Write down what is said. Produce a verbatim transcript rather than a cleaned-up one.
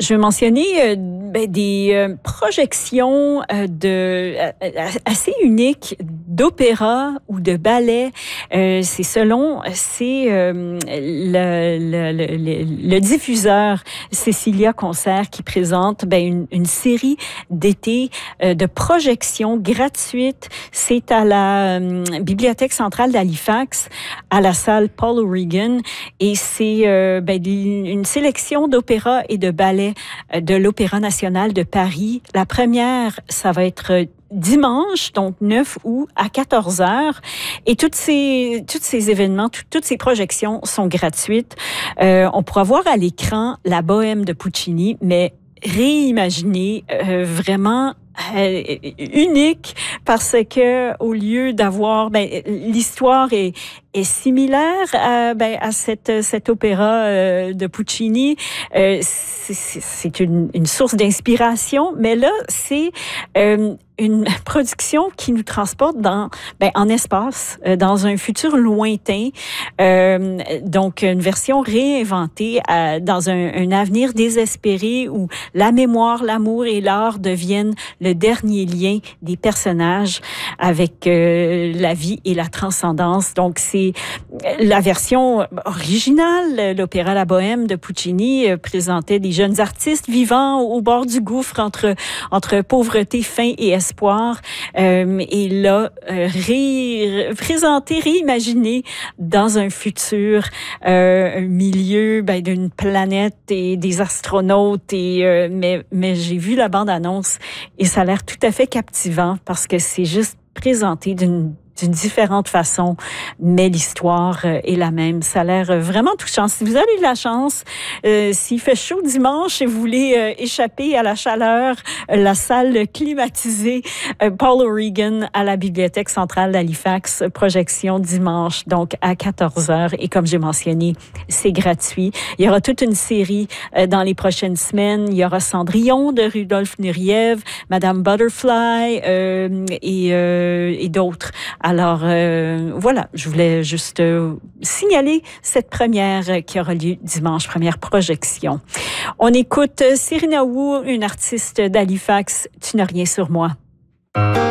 Je vais mentionner euh, ben, des euh, projections euh, de euh, assez uniques d'opéra ou de ballet. Euh, c'est selon c'est euh, le, le, le, le diffuseur Cecilia Concert qui présente ben, une, une série d'été euh, de projections gratuites. C'est à la euh, Bibliothèque centrale d'Halifax, à la salle Paul O'Regan, et c'est euh, ben, une sélection d'opéra et de ballet de l'Opéra national de Paris. La première, ça va être dimanche, donc neuf août à quatorze heures. Et toutes ces, tous ces événements, tout, toutes ces projections sont gratuites. Euh, on pourra voir à l'écran la Bohème de Puccini, mais réimaginée, euh, vraiment Euh, unique, parce que au lieu d'avoir, ben, l'histoire est, est similaire à, ben, à cette, cet opéra euh, de Puccini. Euh, c'est, c'est une, une source d'inspiration, mais là, c'est euh, une production qui nous transporte dans, ben, en espace, euh, dans un futur lointain. Euh, donc, une version réinventée euh, dans un, un avenir désespéré où la mémoire, l'amour et l'art deviennent le dernier lien des personnages avec euh, la vie et la transcendance. Donc, c'est la version originale. L'opéra La Bohème de Puccini euh, présentait des jeunes artistes vivant au bord du gouffre entre, entre pauvreté, faim et espoir. Euh, et là, euh, ré, présenté, réimaginé dans un futur, euh, un milieu ben, d'une planète et des astronautes. Et, euh, mais, mais j'ai vu la bande-annonce et ça a l'air tout à fait captivant parce que c'est juste présenté d'une d'une différente façon, mais l'histoire est la même. Ça a l'air vraiment touchant. Si vous avez de la chance, euh, s'il fait chaud dimanche et vous voulez euh, échapper à la chaleur, euh, la salle climatisée euh, Paul O'Regan à la Bibliothèque centrale d'Halifax, projection dimanche, donc à quatorze heures. Et comme j'ai mentionné, c'est gratuit. Il y aura toute une série euh, dans les prochaines semaines. Il y aura Cendrillon de Rudolf Nureyev, Madame Butterfly euh, et, euh, et d'autres. Alors, euh, voilà, je voulais juste euh, signaler cette première qui aura lieu dimanche, première projection. On écoute Serena Wu, une artiste d'Halifax, Tu n'as rien sur moi.